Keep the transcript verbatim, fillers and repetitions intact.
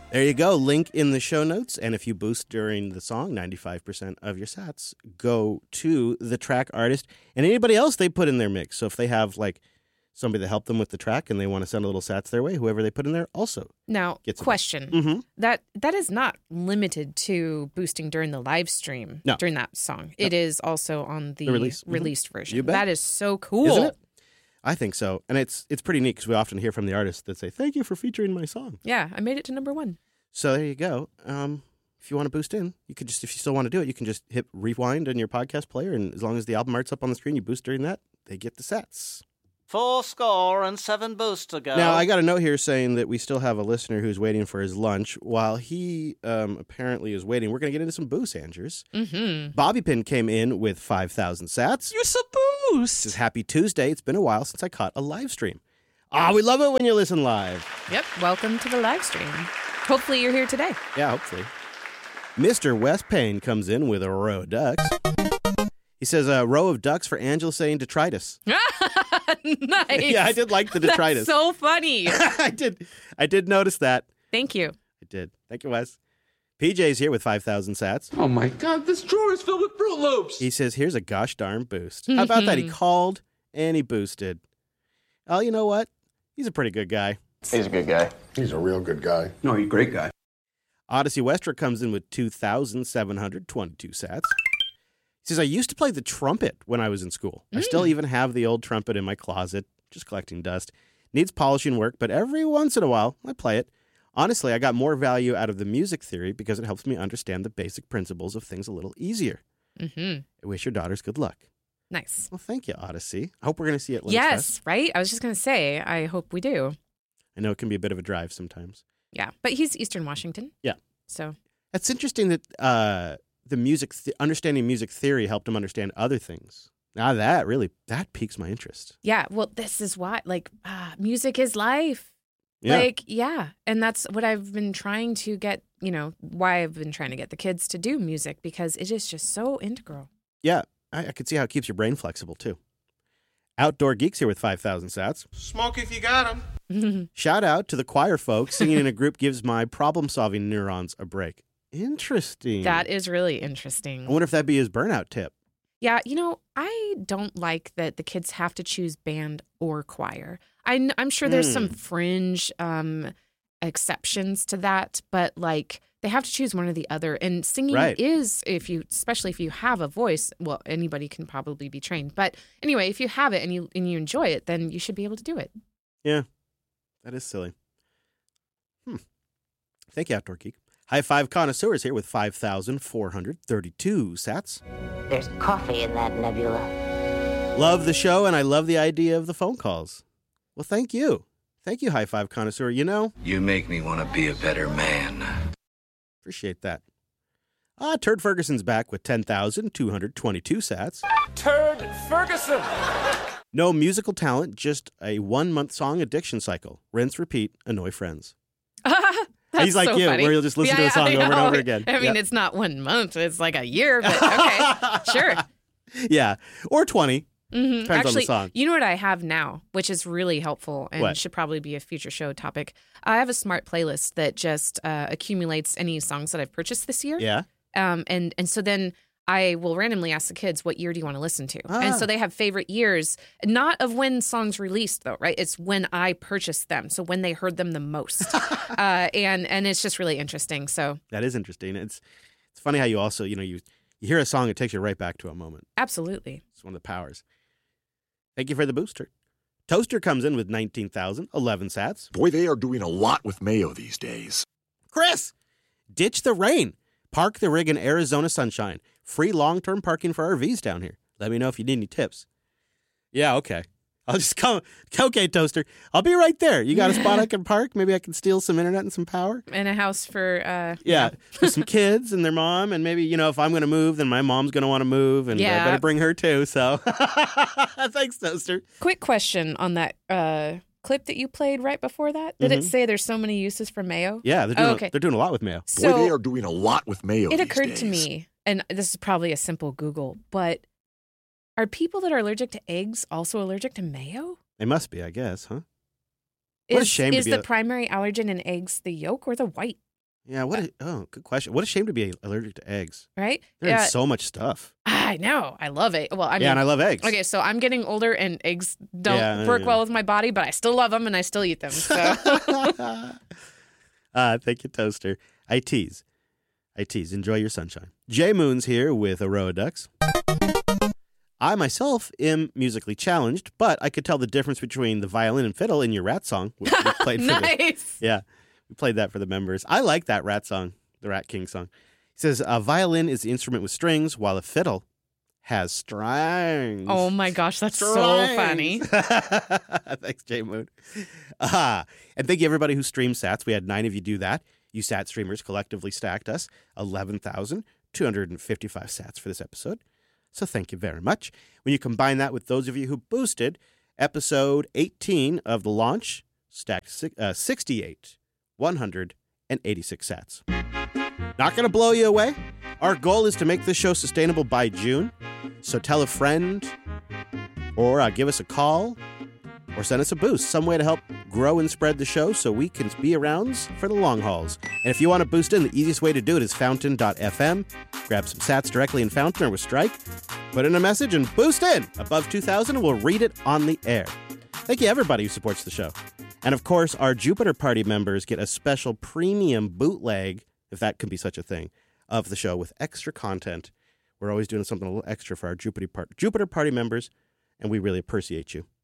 There you go. Link in the show notes. And if you boost during the song, ninety-five percent of your sats go to the track artist and anybody else they put in their mix. So if they have like somebody that helped them with the track and they want to send a little sats their way, whoever they put in there also now, gets question. Mm-hmm. That that is not limited to boosting during the live stream no. during that song. No. It is also on the, the release. released Mm-hmm. version. You bet. That is so cool. Isn't it? I think so. And it's it's pretty neat because we often hear from the artists that say, thank you for featuring my song. Yeah, I made it to number one. So there you go. Um, if you want to boost in, you could just, if you still want to do it, you can just hit rewind in your podcast player. And as long as the album art's up on the screen, you boost during that, they get the sets. Four score and seven boosts to go. Now, I got a note here saying that we still have a listener who's waiting for his lunch. While he um, apparently is waiting, we're going to get into some boost, Andrews. Mm-hmm. Bobby Pin came in with five thousand sats. You're so boost. This is Happy Tuesday. It's been a while since I caught a live stream. Ah, we love it when you listen live. Yep, welcome to the live stream. Hopefully you're here today. Yeah, hopefully. Mister Wes Payne comes in with a row of ducks. He says a row of ducks for Angela saying detritus. Nice. Yeah, I did like the detritus. That's so funny. I did. I did notice that. Thank you. I did. Thank you, Wes. P J's here with five thousand sats. Oh my God, this drawer is filled with Fruit Loops. He says, here's a gosh darn boost. How about that? He called and he boosted. Oh, you know what? He's a pretty good guy. He's a good guy. He's a real good guy. No, he's a great guy. Odyssey Westra comes in with two thousand seven hundred twenty-two sats. He says, I used to play the trumpet when I was in school. Mm. I still even have the old trumpet in my closet, just collecting dust. Needs polishing work, but every once in a while, I play it. Honestly, I got more value out of the music theory because it helps me understand the basic principles of things a little easier. Mm-hmm. I wish your daughters good luck. Nice. Well, thank you, Odyssey. I hope we're going to see it later. Yes, right? I was just going to say, I hope we do. I know it can be a bit of a drive sometimes. Yeah, but he's Eastern Washington. Yeah. So. It's interesting that uh, the music, th- understanding music theory helped him understand other things. Now that really, that piques my interest. Yeah, well, this is why, like, uh, music is life. Yeah. Like, yeah. And that's what I've been trying to get, you know, why I've been trying to get the kids to do music, because it is just so integral. Yeah, I, I could see how it keeps your brain flexible, too. Outdoor Geeks here with five thousand sats. Smoke if you got them. Shout out to the choir folks. Singing in a group gives my problem-solving neurons a break. Interesting. That is really interesting. I wonder if that'd be his burnout tip. Yeah, you know, I don't like that the kids have to choose band or choir. I, I'm sure there's mm. some fringe um, exceptions to that, but like they have to choose one or the other. And singing right. is, if you, especially if you have a voice, well, anybody can probably be trained. But anyway, if you have it and you and you enjoy it, then you should be able to do it. Yeah, that is silly. Hmm. Thank you, Outdoor Geek. High Five Connoisseurs here with five thousand four hundred thirty-two sats. There's coffee in that nebula. Love the show, and I love the idea of the phone calls. Well, thank you. Thank you, High Five Connoisseur. You know, you make me want to be a better man. Appreciate that. Ah, Turd Ferguson's back with ten thousand two hundred twenty-two sats. Turd Ferguson! No musical talent, just a one-month song addiction cycle. Rinse, repeat, annoy friends. That's He's like so you, funny. where you'll just listen yeah, to a song I over and know. over again. I mean, yep. it's not one month. It's like a year, but okay, sure. Yeah, or twenty. Mm-hmm. Depends Actually, on the song. You know what I have now, which is really helpful and what? should probably be a future show topic? I have a smart playlist that just uh, accumulates any songs that I've purchased this year. Yeah. Um, and, and so then I will randomly ask the kids, what year do you want to listen to? Ah. And so they have favorite years, not of when songs released, though, right? It's when I purchased them. So when they heard them the most. uh, and, and it's just really interesting. So that is interesting. It's it's funny how you also, you know, you, you hear a song, it takes you right back to a moment. Absolutely. It's one of the powers. Thank you for the booster. Toaster comes in with nineteen thousand eleven sats. Boy, they are doing a lot with mayo these days. Chris, ditch the rain. Park the rig in Arizona sunshine. Free long-term parking for R Vs down here. Let me know if you need any tips. Yeah, okay. I'll just come. Okay, Toaster. I'll be right there. You got a spot I can park? Maybe I can steal some internet and some power? And a house for... Uh, yeah, for some kids and their mom. And maybe, you know, if I'm going to move, then my mom's going to want to move. And yeah. I better bring her too. So thanks, Toaster. Quick question on that uh, clip that you played right before that. Did mm-hmm. it say there's so many uses for mayo? Yeah, they're doing, oh, okay. a, they're doing a lot with mayo. So Boy, they are doing a lot with mayo It these occurred days. to me, and this is probably a simple Google, but are people that are allergic to eggs also allergic to mayo? They must be, I guess, huh? Is, What a shame to Is be the a- primary allergen in eggs the yolk or the white? Yeah, what a, oh, good question. What a shame to be allergic to eggs. Right? They're Yeah. in so much stuff. I know. I love it. Well, I mean, yeah, and I love eggs. Okay, so I'm getting older and eggs don't Yeah, work yeah. well with my body, but I still love them and I still eat them. So uh, thank you, Toaster. I tease. I tease. Enjoy your sunshine. Jay Moon's here with Aroa Ducks. I myself am musically challenged, but I could tell the difference between the violin and fiddle in your Rat song. We, we played for the, nice. yeah, we played that for the members. I like that Rat song, the Rat King song. He says a violin is the instrument with strings, while a fiddle has strings. Oh my gosh, that's so funny. Thanks, Jay Moon. Uh, and thank you, everybody who streamed sats. We had nine of you do that. You sat streamers collectively stacked us eleven thousand two hundred fifty-five sats for this episode. So thank you very much. When you combine that with those of you who boosted, episode eighteen of the launch stacked uh, sixty-eight, one hundred eighty-six sats. Not going to blow you away. Our goal is to make this show sustainable by June. So tell a friend or uh, give us a call or send us a boost. Some way to help grow and spread the show so we can be around for the long hauls. And if you want to boost in, the easiest way to do it is fountain dot f m. Grab some sats directly in Fountain or with Strike. Put in a message and boost in. Above two thousand, and we'll read it on the air. Thank you, everybody who supports the show. And of course, our Jupiter Party members get a special premium bootleg, if that can be such a thing, of the show with extra content. We're always doing something a little extra for our Jupiter, Par- Jupiter Party members, and we really appreciate you.